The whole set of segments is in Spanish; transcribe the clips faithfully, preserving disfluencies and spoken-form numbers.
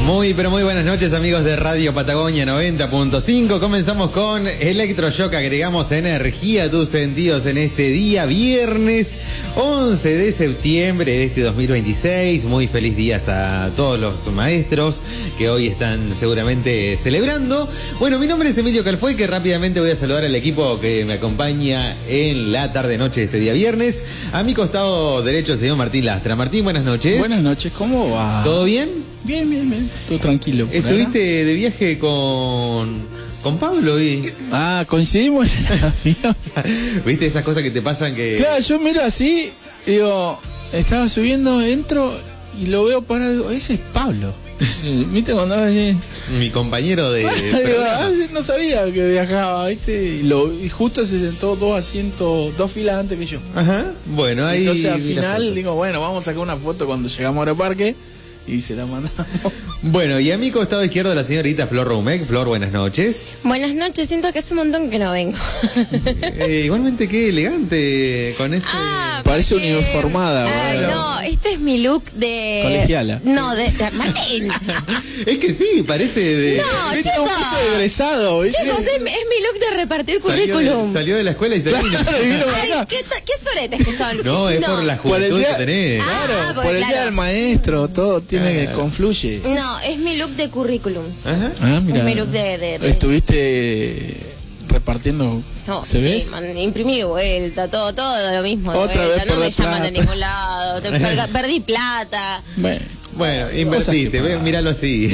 Muy, pero muy buenas noches, amigos de Radio Patagonia noventa punto cinco. Comenzamos con Electroshock. Agregamos energía a tus sentidos en este día, viernes once de septiembre de este dos mil veintiséis. Muy feliz días a todos los maestros que hoy están seguramente celebrando. Bueno, mi nombre es Emilio Calfue, que rápidamente voy a saludar al equipo que me acompaña en la tarde-noche de este día viernes. A mi costado derecho, el señor Martín Lastra. Martín, buenas noches. Buenas noches, ¿cómo va? ¿Todo bien? Bien, bien, bien. Todo tranquilo. ¿Estuviste ¿verdad? de viaje con, con Pablo? Y... Ah, coincidimos en el avión. ¿Viste esas cosas que te pasan que...? Claro, yo miro así, digo, estaba subiendo, entro y lo veo para, digo, ese es Pablo. ¿Viste cuando así? Mi compañero de... Claro, digo, ah, no sabía que viajaba, ¿viste? Y, lo, y justo se sentó dos asientos, dos filas antes que yo. Ajá, bueno, ahí... Entonces al final digo, bueno, vamos a sacar una foto cuando llegamos al aeroparque. Y se la mandamos. Bueno, y a mi costado izquierdo la señorita Flor Roumec. Flor, buenas noches. Buenas noches, siento que hace un montón que no vengo. eh, igualmente, qué elegante con ese... Ah, parece porque... uniformada. Ay, bueno. No, este es mi look de... Colegiala. No, de... de... Martín. Es que sí, parece de... No, de chicos. Un egresado, chicos, es, es mi look de repartir salió currículum. De, salió de la escuela y se vino. Claro, vino Ay, ¿qué, ¿qué soretes que son? No, es no. por la juventud día, que tenés. Claro, ah, por el claro. día del maestro, todo tiene que claro. confluye. No, es mi look de currículums. Ajá. Ah, mira. Es mi look de... de, de... ¿Estuviste repartiendo no, C Vs? Sí, man, imprimí de vuelta, todo, todo lo mismo. Otra de vuelta. vez no me plata. llaman de ningún lado. Te perga, perdí plata. Bueno. Bueno, invertiste, míralo así.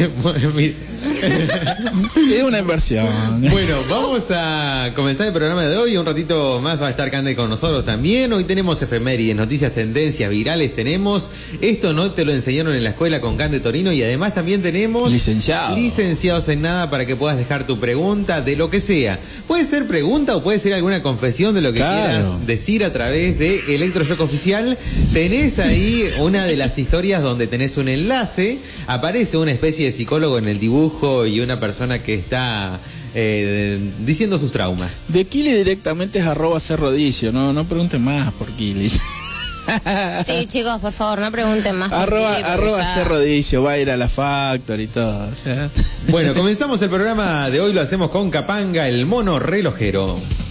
Es una inversión. Bueno, vamos a comenzar el programa de hoy. Un ratito más va a estar Cande con nosotros también. Hoy tenemos efemérides, noticias, tendencias, virales. Tenemos esto no te lo enseñaron en la escuela con Cande Torino. Y además también tenemos licenciados licenciados en nada para que puedas dejar tu pregunta de lo que sea. Puede ser pregunta o puede ser alguna confesión de lo que claro. quieras decir a través de Electroshock Oficial. Tenés ahí una de las historias donde tenés un enlace, aparece una especie de psicólogo en el dibujo y una persona que está eh, diciendo sus traumas. De Kili directamente es arroba cerrodicio, no, no pregunten más por Kili. Sí, chicos, por favor, no pregunten más. Arroba, Kili, arroba ya... cerrodicio, va a ir a la Factory y todo. O sea. Bueno, comenzamos el programa de hoy, lo hacemos con Capanga, el mono relojero.